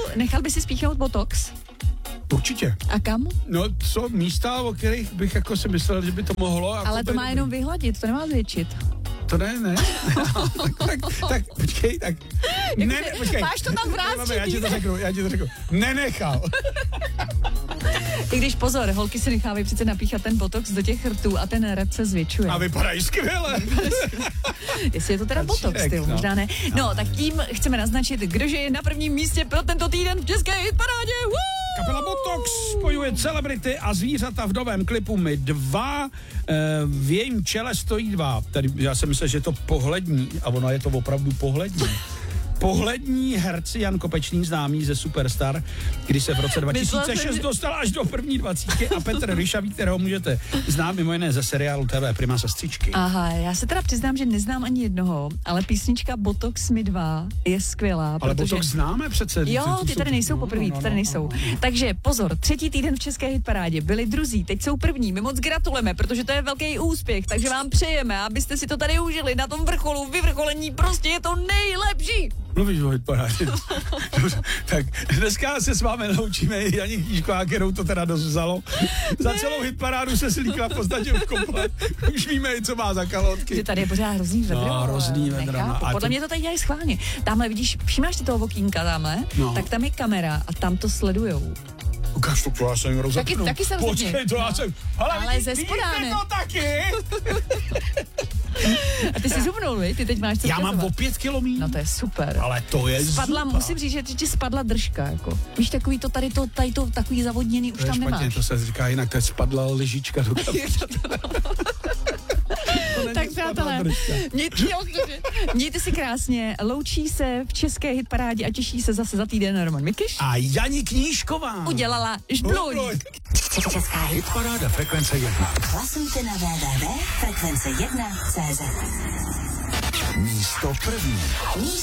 nechal by si spíchnout botox? Určitě. A kam? No, co místa, o kterých bych jako si myslel, že by to mohlo. Ale to má jenom vyhladit, to nemá zvětšit. To ne. tak, počkej, tak. Počkej. Máš to tam vrát? Já ti to řeknu. Nenechal. I když pozor, holky si nechávají přece napíchat ten botox do těch rtů a ten rad se zvětšuje. A vypadají skvěle. Jestli je to teda botox, ty, možná ne. No, tak tím chceme naznačit, kdože je na prvním místě pro tento týden v české hitparádě. Kapela Botox spojuje celebrity a zvířata v novém klipu My 2. V jejím čele stojí 2. Tady já jsem myslel, že je to pohlední, a ono je to opravdu pohlední. Pohlední herci Jan Kopečný, známý ze Superstar, kdy se v roce 2006 dostal až do první 20, a Petr Ryšavý, kterého můžete znát mimo jiné ze seriálu TV Prima sestřičky. Aha, já se teda přiznám, že neznám ani jednoho, ale písnička Botox My 2 je skvělá. Ale protože... Botox známe přece. Jo, ty tady nejsou poprvé, ty tady nejsou. Takže pozor, 3. týden v české hitparádě, byli druzí, teď jsou první, my moc gratulujeme, protože to je velký úspěch, takže vám přejeme, abyste si to tady užili na tom vrcholu, vyvrcholení, prostě je to nejlepší. Mluvíš o hitparádě. Tak dneska se s vámi naučíme Janí Knížková, kterou to teda dost vzalo. Za celou hitparádu se slíkla v podstatě už komplet. Už víme, co má za kalhotky. Že tady je pořád hrozný vedro. No, hrozný vedro. Podle mě to tady dělají schválně. Tamhle vidíš, všímáš si toho okýnka tamhle? No. Tak tam je kamera a tam to sledujou. Ukáž to, já jsem rozepnu. Taky jsem rozepnu. Počkej, to já jsem... Ale ze spoda ne. to taky! A ty jsi zubnul, vy? Ty teď máš co Já mám o 5 kilo míň. No to je super. Ale to je spadla, zuba. musím říct, že ti spadla držka, jako. Víš, takový to tady to takový zavodněný už tam špatně, nemáš. To se říká jinak, to je spadla lyžička do kapsy. Tak přátelé, mějte si krásně, loučí se v české hitparádě a těší se zase za týden Roman Mikiš. A Janí Knížková udělala žbluj. Česká hitparáda Frekvence 1. Hlasujte na www.frekvence1.cz. Místo první.